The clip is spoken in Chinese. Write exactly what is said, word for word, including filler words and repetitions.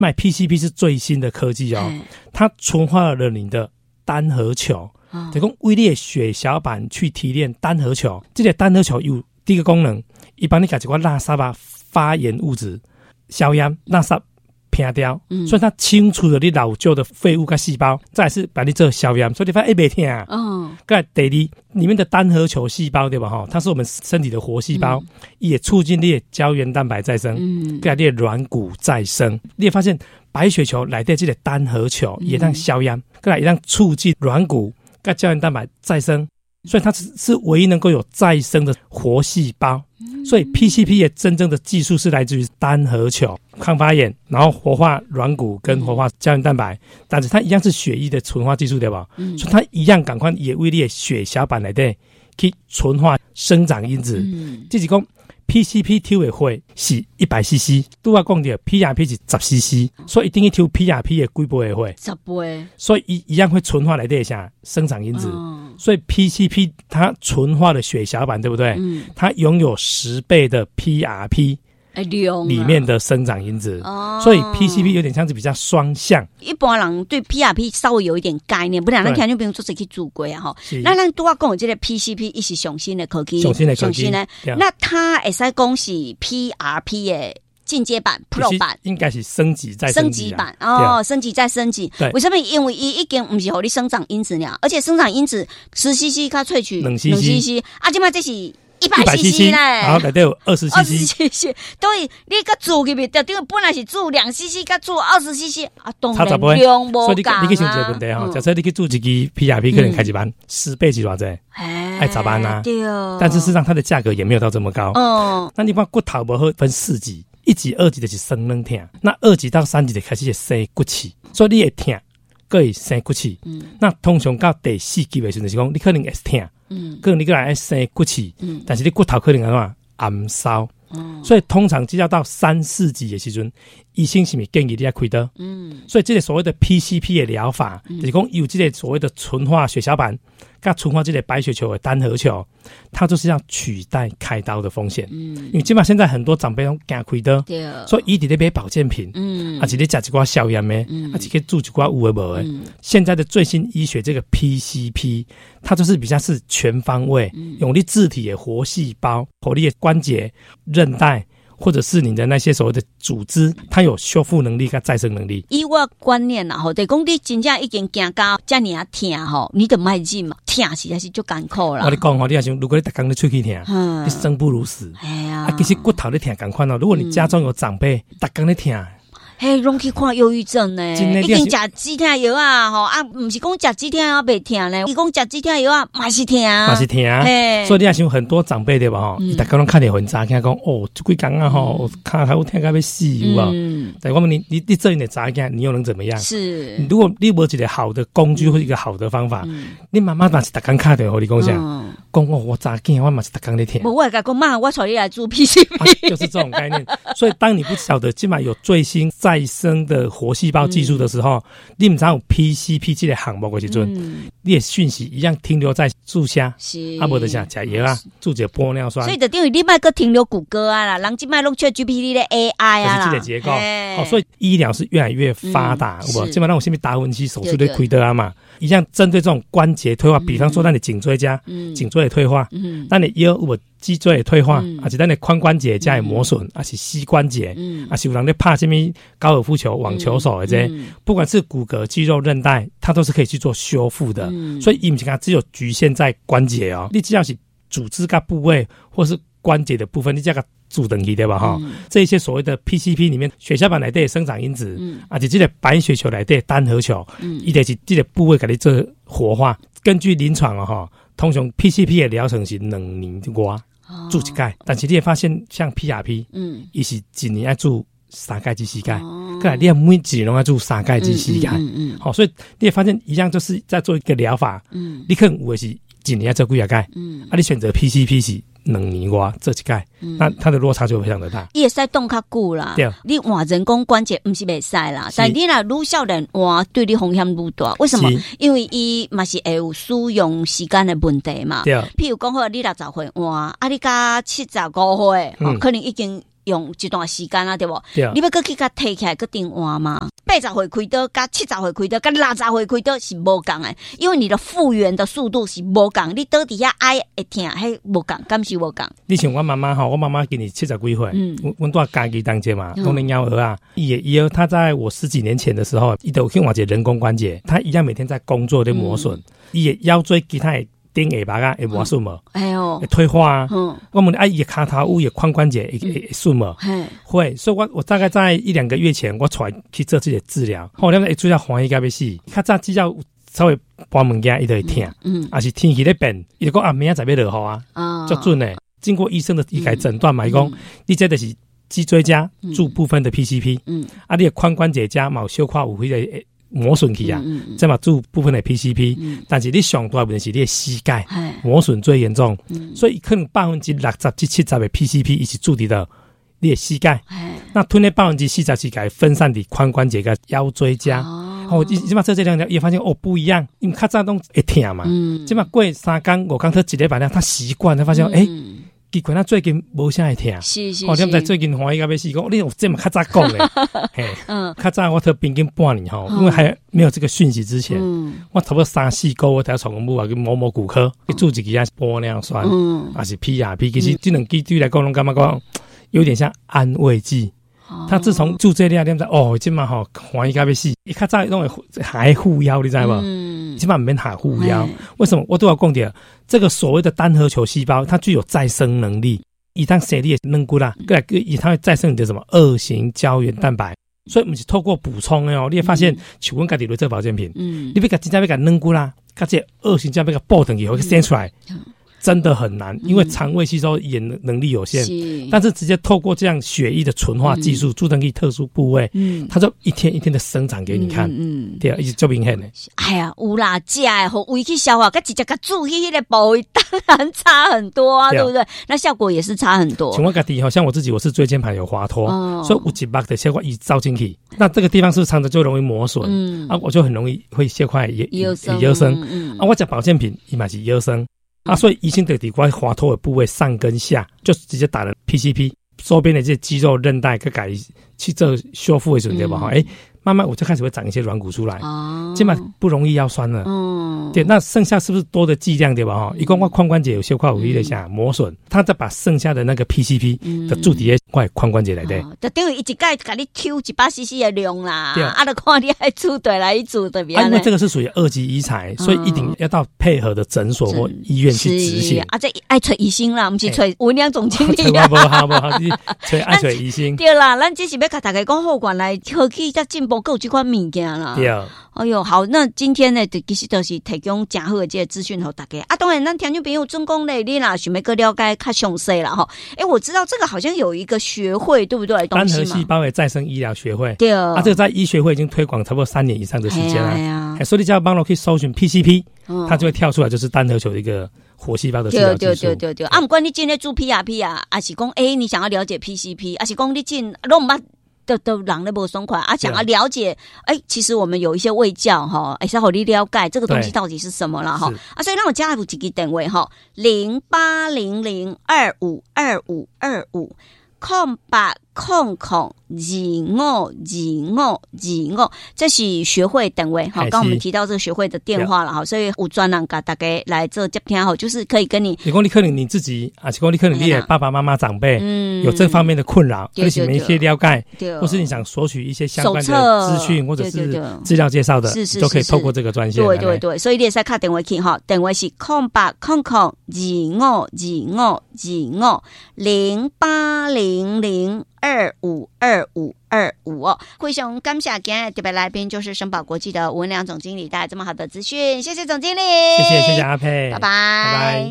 卖 P C P 是最新的科技哦，它纯化了你的单核球，就讲为你的血小板去提炼单核球。这个单核球有第一个功能，伊帮你把一些垃圾啊、发炎物质、消炎、垃圾撇掉，嗯、所以它清除了你老旧的废物跟细胞，再来是把你做消炎，所以你发现哎袂痛啊。哦，再第二，里面的单核球细胞对吧？哈，它是我们身体的活细胞，嗯、也促进你的胶原蛋白再生，嗯，再来你的软骨再生。你也发现白血球来的这个单核球也让消炎，再来也让促进软骨跟胶原蛋白再生。所以它是唯一能够有再生的活细胞，所以 P C P 的真正的技术是来自于单核球抗发炎，然后活化软骨跟活化胶原蛋白，但是它一样是血液的纯化技术对吧？嗯、所以它一样赶快也为你的血小板来的去纯化生长因子，嗯、这是讲 P C P 抽的血是一百 C C， 拄仔讲到 P R P 是十 C C， 所以一定要抽 P R P 的几倍的血，十倍，所以一一样会纯化来的啥生长因子。哦，所以 P C P 它纯化的血小板对不对？嗯，它拥有十倍的 P R P。里面的生长因子，哦、所以 P C P 有点像是比较双向。 一般人对 P R P 稍微有一点概念，不然咱听就不用做自己做过啊哈。那咱拄仔讲的这个 P C P 也是上新的科技， 上新的科技呢。那它会使讲是 P R P 的进阶版 Pro 版， 应该是升级再升级、啊、 升级版哦，升级再升级。为什么？因为伊已经不是互你生长因子了，而且生长因子十 C C 它萃取两 C C， 啊，现在这是一百 C C 嘞， 然后内底有二十 C C， 所以你甲煮入去，特定本来是煮两 C C， 甲煮二十 C C， 啊，当然量无所以你你去想一个问题哈，假设你去煮一支 P R P， 可能开一万，十倍是多少？哎，十万啊！对哦。但是事实上它的价格也没有到这么高。哦。那你把骨头无好分四级，一级、二级就是生冷痛，那二级到三级就开始会生骨刺，所以你会痛，可会生骨刺。嗯。那通常到第四级的时候，就是讲你可能会痛。嗯，可能你个人爱生骨刺，嗯，但是你骨头可能怎样暗烧，嗯，所以通常只要到三四级的时阵，医生是咪建议你要开刀，嗯，所以这个所谓的 P C P 的疗法，嗯、就是讲有这个所谓的纯化血小板，跟纯化这个白血球的单核球，它就是要取代开刀的风险，嗯，因为基本上现在很多长辈都惊开刀，对，所以伊伫咧买保健品，嗯，啊，一咧食一寡消炎的，嗯，啊，一咧做一寡有的无的，嗯，现在的最新医学这个 P C P， 它就是比较是全方位，嗯，用你自体的活细胞，和你的关节、韧带。或者是你的那些所谓的组织，它有修复能力跟再生能力。 以我观念啦，吼，就是讲你真正已经行到这么啊痛吼，你就莫忍嘛，痛实在是就艰苦啦。 我跟你讲吼，你也想，如果你每天都出去痛，嗯、你生不如死。哎呀，啊，其实骨头你痛同款哦。如果你家中有长辈，每天都痛。 嘿，拢去看忧郁症呢，已经食止痛药啊，吼啊，唔是讲食止痛药袂痛呢，伊讲食止痛药啊，嘛是痛， 嘛是痛。所以你也想很多长辈对吧？吼，伊大家拢看点文章，听讲哦，这几工啊吼，看还有听个要死有啊。但我问你，你你这你的查一你又能怎么样？是，如果你无一个好的工具或一个好的方法，你妈妈嘛是大家看点和你讲啥？讲哦，我查见我嘛是大家在听。 我会讲妈，我带你来做 P C P， 就是这种概念。所以当你不晓得，起码有最新再生的活细胞技术的时候，嗯、你唔知有 P C P 这个项目的时阵，嗯、你的讯息一样停留在注虾，啊，无得啥食药啊，注者玻尿酸。 所以就等于你卖个停留谷歌啊啦，人即卖弄出 G P T 的 A I 啊啦， 就是这个结构。哦，所以医疗是越来越发达，有无？基本上我下面达文西手术都开得啊嘛，一样针对这种关节退化，比方说咱的颈椎加颈椎的退化，嗯，咱的腰有无？脊椎的退化，嗯、而且咱的髋关节加的磨损，而且膝关节，嗯，而且有人在拍什么高尔夫球、网球手的这些，嗯、不管是骨骼、肌肉、韧带，它都是可以去做修复的。嗯、所以，伊不是讲只有局限在关节哦，你只要是组织跟部位或是关节的部分，你这个组等级对吧？哈、嗯，这一些所谓的 P C P 里面，血小板内底的生长因子，嗯，而且这个白血球内底的单核球，嗯，伊就是这个部位给你做活化。根据临床哦，哈，通常 P C P 的疗程是两年外。做一届，但是你会发现像 P R P， 嗯，伊是一年要做三届至四届，过来你要每一年拢要做三届至四届，嗯嗯，好、嗯，所以你会发现一样就是在做一个疗法，嗯，你可能有的是一年要做几啊届，嗯，啊，你选择 P C P 是两年外做一届，嗯，那它的落差就非常的大。 伊会使动较久啦，对，你换人工关节不是袂使啦，但你若愈少年换对你风险愈大，为什么？因为伊嘛是会有使用时间的问题嘛，对。譬如讲好，你六十岁换，啊，你加七十五岁，嗯、可能已经用一段时间啊，对不？ 对， 你要搁去甲摕起来搁定换嘛？八十岁开刀，甲七十岁开刀，甲六十岁开刀是无共诶，因为你的复原的速度是无共，你倒底下挨会痛，迄无共，敢是无共。 你像我妈妈哈，我妈妈今年七十几岁，嗯，我我住家己当街嘛，老年婴儿啊，也也她在我十几年前的时候，伊都有去换一个人工关节，她一样每天在工作在磨损，伊的腰椎其他顶下巴啊会磨损无？哎呦，会退化啊！嗯，我们啊伊骹头有的髋关节会会损无？会，所以我我大概在一两个月前，我出来去做这个治疗，后来会主要欢喜甲要死，较早只要稍微搬物件伊就会痛，嗯，还是天气咧变，伊就讲啊明仔载要落雨啊，啊，足准诶。经过医生的医改诊断嘛，伊讲你这就是脊椎加柱部分的 P C P， 嗯，啊你的髋关节加毛小块有迄个磨损去啊，再嘛柱部分的 P C P， 但是你上大问题是你的膝盖磨损最严重，所以可能百分之六十至七十的 P C P 一起注伫到你的膝盖，那吞的百分之四十是该分散伫髋关节跟腰椎加。哦，即嘛做这两条也发现哦不一样，因为较早拢会痛嘛，即嘛过三天五天他一礼拜了，他习惯他发现诶。结果他最近无啥会痛， 是是， 好像在最近欢喜到要死，讲你有这么较早讲嘞，嘿，嗯，较早我特平均半年吼，因为还没有这个讯息之前，嗯，我差不多三四个月才从公部啊去某某骨科去做一支啊玻尿酸，嗯，还是 P R P， 其实这两支对来讲，拢感觉讲有点像安慰剂。他自从注这料，你知哦，今嘛吼欢喜到要死，一较早拢会还护腰，你知无？嗯，今嘛免还护腰，为什么？我都要讲的，这个所谓的单核球细胞，它具有再生能力，一旦生理嫩骨啦，过来以它会再生你的什么二型胶原蛋白，所以我们是透过补充哦，你会发现，像阮家己的这保健品，嗯，你要甲真正要甲嫩骨啦，甲这二型胶要甲补上去，会生出来。真的很难，因为肠胃吸收也能力有限，嗯、但是直接透过这样血液的纯化技术，注登去特殊部位，嗯，它就一天一天的生长给你看，嗯，嗯对，一直就明显的。 哎呀，有啦，食的和胃去消化，跟直接给注去那个部位，当然差很多啊， 对, 对不对？那效果也是差很多。 请问家己，像我自己，我是椎间盘有滑脱，哦、所以有一百的血块一照进去，那这个地方是不是常常就容易磨损？嗯，啊，我就很容易会血块也也也生，嗯，啊，我吃保健品，伊嘛是也生。啊，所以医生得底关滑脱的部位上跟下，就直接打了 P C P， 周边的这些肌肉韧带去改去做修复的时候，对吧？哈、嗯，哎，慢慢我就开始会长一些软骨出来，哦，基本上不容易腰酸了。嗯，对，那剩下是不是多的剂量，对吧？哈，一共我髋关节有些块无力的下磨损，他再把剩下的那个 P C P 的注底下块髋关节来对， 就等于一盖给你抽一百 C C 的量啦，啊，就看你爱注对来注对边。 因为这个是属于二级医材，所以一定要到配合的诊所或医院去执行。 啊，这爱找医生啦，不是找文良总经理。 找我不好不好，找爱找医生。 对啦，咱只是要甲大家讲好管来，科技在进步，够这款物件啦。 对。 哎呦，好，那今天呢，其实都是提供真好的这个资讯给大家啊。当然，咱听众朋友总讲咧，你啦想要更了解较详细啦哈。哎，我知道这个好像有一个学会，对不对？ 单核细胞的再生医疗学会， 对啊，这个在医学会已经推广差不多三年以上的时间了。哎呀，所以你只要帮我去搜寻 P C P，嗯、它就会跳出来，就是单核球的一个活细胞的治疗技术。 对对对对对。啊，不管你进来做 P R P 啊，还是讲哎，你想要了解 P C P， 还是讲你进弄嘛。都都人咧无爽快啊！想要了解，哎、欸，其实我们有一些卫教哈，哎，是好你了解这个东西到底是什么了哈啊！所以让我加入几个单位哈，零八零零二五二五二五空八空空二五二五二五，这是学会单位哈。刚我们提到这个学会的电话了哈，所以有专人给大家来做接听哈，就是可以跟你。 你讲你可能你自己啊，是讲你可能你的爸爸妈妈长辈，嗯，有这方面的困扰，而且没一些了解，或是你想索取一些相关的资讯或者是资料介绍的，是是都可以透过这个专线。 对对对，所以你也是打电话去哈，电话是空八空空二五二五二五零八零零二五二五二五哦，非常感谢今天特别来宾就是生保国际的文良总经理带来这么好的资讯，谢谢总经理， 谢谢谢谢阿佩， 拜拜， 拜拜。